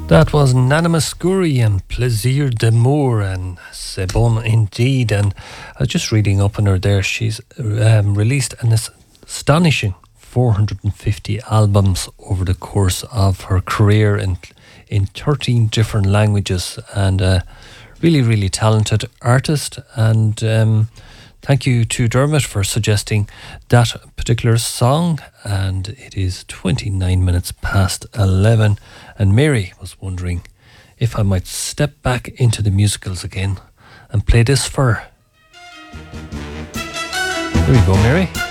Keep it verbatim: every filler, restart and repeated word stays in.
That was Nana Muscuri and Plaisir d'amour, and c'est bon indeed. And I was just reading up on her there. She's um, released an astonishing four hundred fifty albums over the course of her career in, in thirteen different languages, and uh, really, really talented artist. And um, thank you to Dermot for suggesting that particular song. And it is twenty-nine minutes past eleven. And Mary was wondering if I might step back into the musicals again and play this for her. Here we go, Mary.